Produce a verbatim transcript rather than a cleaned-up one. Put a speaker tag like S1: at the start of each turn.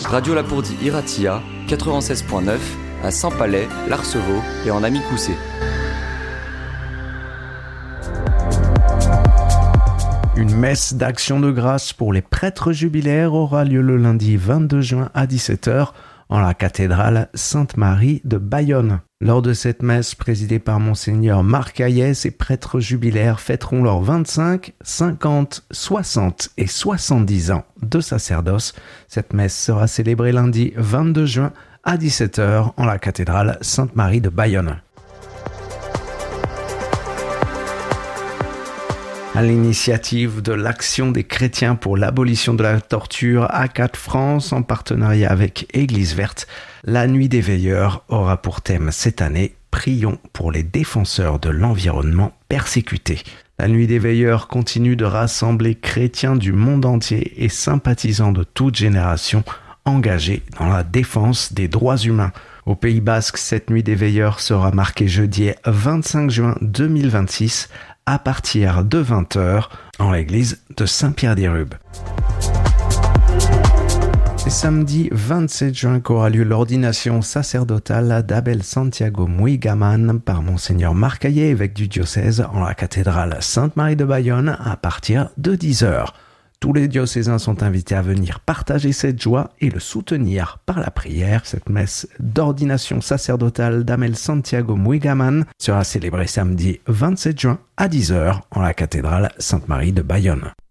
S1: Radio Lapourdie Iratia, quatre-vingt-seize point neuf, à Saint-Palais, l'Arceveau et en Amicoussé.
S2: Une messe d'action de grâce pour les prêtres jubilaires aura lieu le lundi vingt-deux juin à dix-sept heures en la cathédrale Sainte-Marie de Bayonne. Lors de cette messe présidée par Monseigneur Marc Hayet, ces prêtres jubilaires fêteront leurs vingt-cinq, cinquante, soixante et soixante-dix ans de sacerdoce. Cette messe sera célébrée lundi vingt-deux juin à dix-sept heures en la cathédrale Sainte-Marie de Bayonne. À l'initiative de l'Action des chrétiens pour l'abolition de la torture A C A T France, en partenariat avec Église Verte, la Nuit des Veilleurs aura pour thème cette année « Prions pour les défenseurs de l'environnement persécutés ». La Nuit des Veilleurs continue de rassembler chrétiens du monde entier et sympathisants de toute génération engagés dans la défense des droits humains. Au Pays Basque, cette Nuit des Veilleurs sera marquée jeudi vingt-cinq juin deux mille vingt-six à partir de vingt heures en l'église de Saint-Pierre-des-Rubes. C'est samedi vingt-sept juin qu'aura lieu l'ordination sacerdotale d'Abel Santiago Muigaman par Monseigneur Marc Hayet, évêque du diocèse, en la cathédrale Sainte-Marie de Bayonne à partir de dix heures. Tous les diocésains sont invités à venir partager cette joie et le soutenir par la prière. Cette messe d'ordination sacerdotale d'Abel Santiago Muigaman sera célébrée samedi vingt-sept juin à dix heures en la cathédrale Sainte-Marie de Bayonne.